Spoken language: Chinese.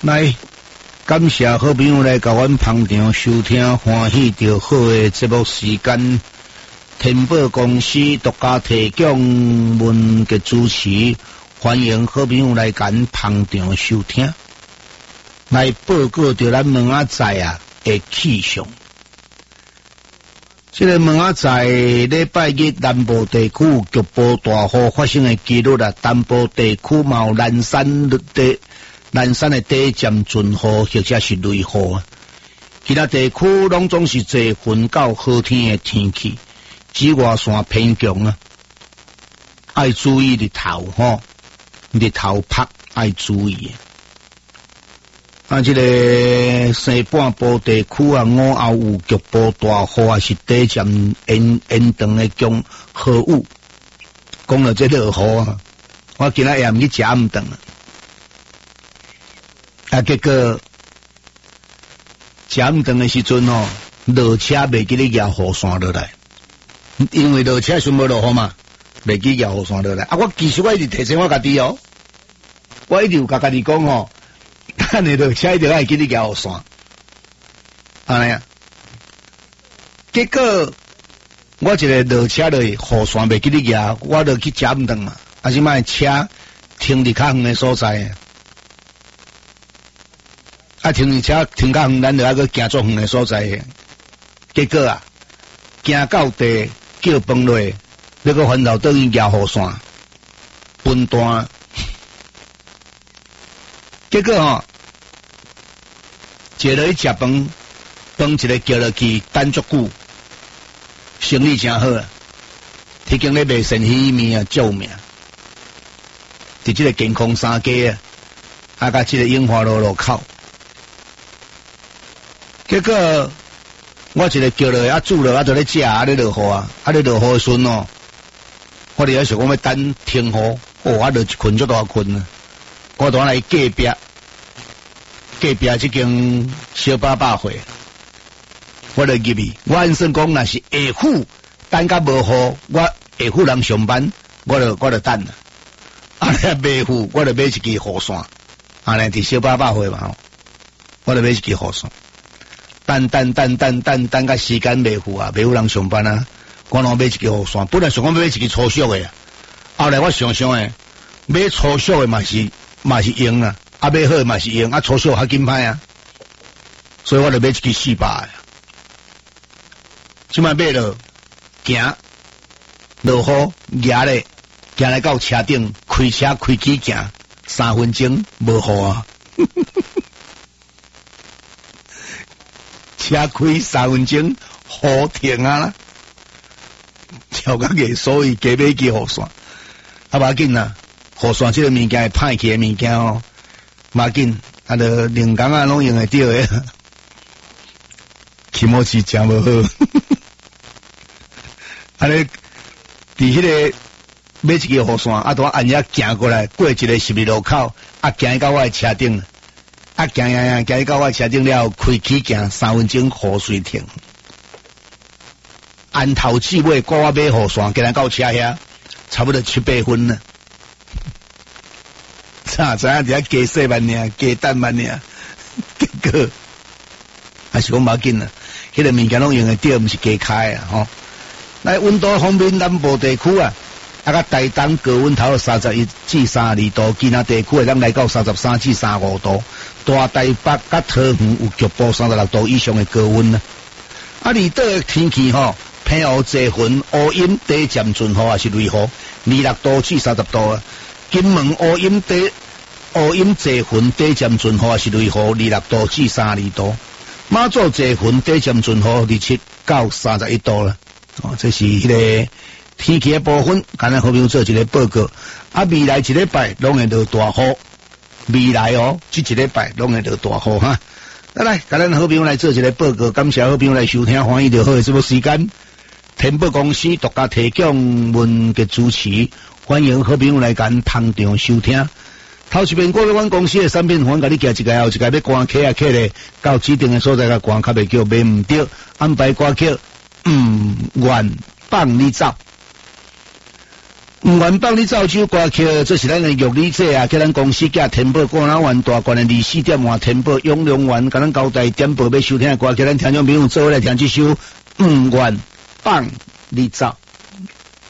来，感谢好朋友来甲阮捧场收听，欢喜着好诶节目时间。天宝公司独家提供文嘅主持，欢迎好朋友来甲阮捧场收听。来报告着咱门仔仔啊诶气象。这个门仔仔礼拜日南部地区局部大雨发生的几率啊，南部地区嘛有南山的短暂阵雨或者是雷雨啊，其他地区拢总是多云到好天的天气，紫外线偏强啊，爱注意日头吼，日头晒爱注意。啊，这个西半部地区啊，午后有局部大雨啊，是短暂延长的强豪雨。讲到这落雨啊，我今仔夜唔去食暗顿啊，结果食暗顿的时阵哦，落车袂记咧摇雨伞落来，因为落车全无落雨嘛，袂记摇雨伞落来。啊，我其实我一直提醒我家己哦，我一直有甲家己讲哦。等你落车一定要记得摇雨伞，安尼啊？结果我一个落车落雨伞袂记得摇，我就去食唔顿嘛。啊，即摆车停伫较远的所在，啊，停车停较远，咱就要去行足远的所在。结果啊，行到地叫饭落，要个烦恼等于摇雨伞，分段。结果吼，坐落去食饭，饭一个叫落去等足久，生意真好啊！迄间咧卖鳝鱼面啊，救命！伫即个健康三街啊，啊，甲即个樱花路口，结果我一个叫落啊煮落啊，就咧食啊，咧落雨啊，啊咧落雨时哦，我哋想讲要等停雨，哦，啊落一困足大困啊！我当来隔壁即间小巴百货，我就入去。我按算讲，若是下午等甲无雨，我下午人上班，我就等啦。啊，袂雨，我就买一支雨伞。啊，咧伫小巴百货嘛，我就买一支雨伞。等甲时间袂雨啊，袂有人上班啊，我拢买一支雨伞。本来想讲买一支粗俗的，后来我想想诶，买粗俗的嘛是用啊，啊买好的嘛是用，啊粗俗较紧歹啊，所以我就买一支400的。即摆买了，行落雨，行来到车顶，开车开起行，3分钟无雨啊，车开3分钟，雨停啊啦，超甲个，所以加买一支雨伞，啊无要紧啊。雨伞这个物件会歹去的物件哦，马紧，啊，就零工啊拢用会到的，气持真无好。啊咧，伫迄个买一支雨伞，啊，拄按遐行过来，过一个十字路口，啊，行到我的车顶，啊，行到我的车顶了，开起行3分钟，雨水停。按头至尾，我买雨伞，今日到车遐，差不多7、8分了。知影伫遐加细万尔，加等万尔，结果还是讲无要紧啦。迄个物件拢用会到，毋是加开啊吼。来温度方面，南部地区啊，甲台东高温头31至32度，其他地区会当来到33至35度。大台北甲桃园有局部36度以上的高温啊。啊，离岛的天气吼，偏雨侪云，乌阴短暂阵雨也是雷雨，26度至30度啊。金门乌阴侪云，短暂阵雨是雷雨，26度至32度。马祖侪云，短暂阵雨27到31度啦。哦，这是迄个天气的部分，刚才好朋友做一个报告。啊，未来一礼拜拢会落大雨，未来哦，这一礼拜拢会落大雨哈。来，甲咱好朋友来做一个报告，感谢好朋友来收听，欢迎就好的这个时间。天宝公司独家提供文嘅主持。欢迎好朋友来跟捧场收听。头一遍我阮公司的产品，阮甲你寄一个后一个要关客啊客咧，到指定的所在甲关卡袂叫买唔到，安排关客愿放你走。 毋愿帮你造首歌曲，这是咱的玉里姐啊，叫咱公司甲天宝果然湾大关的24点换天宝永隆湾，甲咱交代点播要收听的歌曲，咱听众朋友做来听这首毋愿放你走。